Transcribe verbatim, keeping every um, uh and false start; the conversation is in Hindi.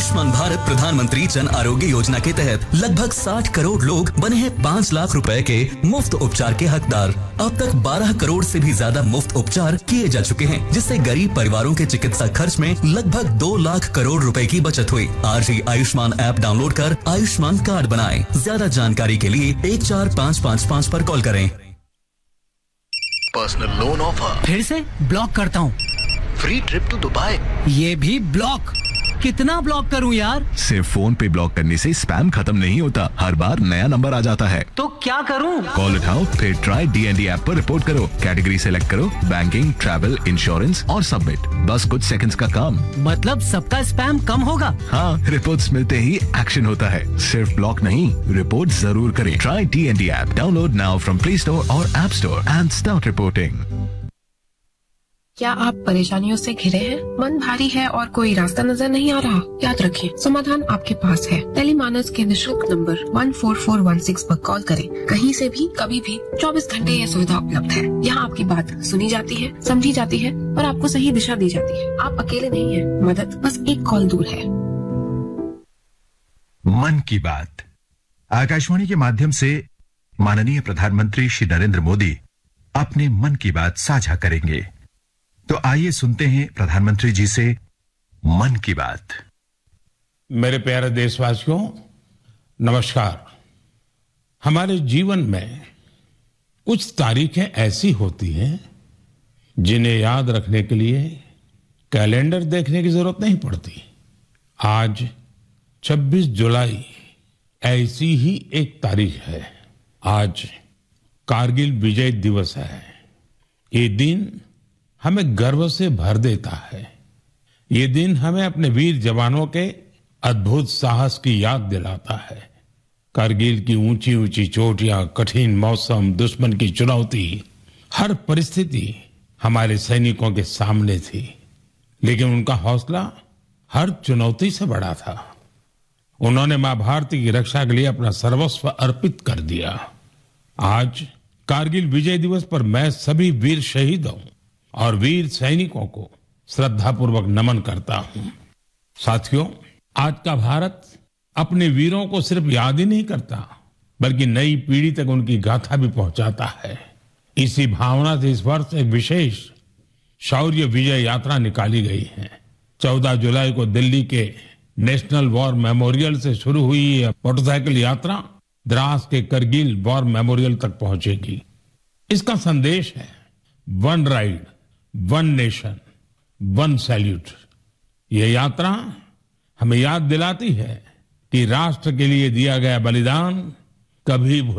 आयुष्मान भारत प्रधानमंत्री जन आरोग्य योजना के तहत लगभग साठ करोड़ लोग बने हैं पाँच लाख रुपए के मुफ्त उपचार के हकदार। अब तक बारह करोड़ से भी ज्यादा मुफ्त उपचार किए जा चुके हैं, जिससे गरीब परिवारों के चिकित्सा खर्च में लगभग दो लाख करोड़ रुपए की बचत हुई। आज ही आयुष्मान ऐप डाउनलोड कर आयुष्मान कार्ड बनाएं। ज्यादा जानकारी के लिए एक चार पाँच पाँच पाँच पर कॉल करें। पर्सनल लोन ऑफर फिर से ब्लॉक करता हूँ। फ्री ट्रिप टू दुबई ये भी ब्लॉक। कितना ब्लॉक करूं यार? सिर्फ फोन पे ब्लॉक करने से स्पैम खत्म नहीं होता, हर बार नया नंबर आ जाता है। तो क्या करूं? कॉल उठाओ, फिर ट्राई डीएनडी ऐप पर रिपोर्ट करो, कैटेगरी सेलेक्ट करो, बैंकिंग, ट्रैवल, इंश्योरेंस और सबमिट। बस कुछ सेकंड्स का काम। मतलब सबका स्पैम कम होगा? हाँ, रिपोर्ट्स मिलते ही एक्शन होता है। सिर्फ ब्लॉक नहीं, रिपोर्ट जरूर करें। Try DND app, download now from play store और app store and start reporting. क्या आप परेशानियों से घिरे हैं? मन भारी है और कोई रास्ता नजर नहीं आ रहा? याद रखें, समाधान आपके पास है। टेलीमानस के निशुल्क नंबर एक चार चार एक छह पर कॉल करें। कहीं से भी, कभी भी, चौबीस घंटे यह सुविधा उपलब्ध है। यहाँ आपकी बात सुनी जाती है, समझी जाती है और आपको सही दिशा दी जाती है। आप अकेले नहीं हैं, मदद बस एक कॉल दूर है। मन की बात आकाशवाणी के माध्यम से माननीय प्रधानमंत्री श्री नरेंद्र मोदी अपने मन की बात साझा करेंगे। तो आइए सुनते हैं प्रधानमंत्री जी से मन की बात। मेरे प्यारे देशवासियों, नमस्कार। हमारे जीवन में कुछ तारीखें ऐसी होती हैं जिन्हें याद रखने के लिए कैलेंडर देखने की जरूरत नहीं पड़ती। आज छब्बीस जुलाई ऐसी ही एक तारीख है। आज कारगिल विजय दिवस है। ये दिन हमें गर्व से भर देता है। ये दिन हमें अपने वीर जवानों के अद्भुत साहस की याद दिलाता है। कारगिल की ऊंची ऊंची चोटियां, कठिन मौसम, दुश्मन की चुनौती, हर परिस्थिति हमारे सैनिकों के सामने थी, लेकिन उनका हौसला हर चुनौती से बड़ा था। उन्होंने मां भारती की रक्षा के लिए अपना सर्वस्व अर्पित कर दिया। आज कारगिल विजय दिवस पर मैं सभी वीर शहीदों और वीर सैनिकों को श्रद्धापूर्वक नमन करता हूं। साथियों, आज का भारत अपने वीरों को सिर्फ याद ही नहीं करता, बल्कि नई पीढ़ी तक उनकी गाथा भी पहुंचाता है। इसी भावना से इस वर्ष एक विशेष शौर्य विजय यात्रा निकाली गई है। चौदह जुलाई को दिल्ली के नेशनल वॉर मेमोरियल से शुरू हुई यह मोटरसाइकिल यात्रा द्रास के करगिल वॉर मेमोरियल तक पहुंचेगी। इसका संदेश है one ride, one nation, one salute. ये यात्रा हमें याद दिलाती है कि राष्ट्र के लिए दिया गया बलिदान कभी